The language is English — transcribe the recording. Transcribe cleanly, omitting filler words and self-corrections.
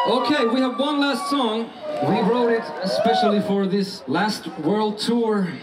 Okay, we have one last song. We wrote it especially for this last world tour.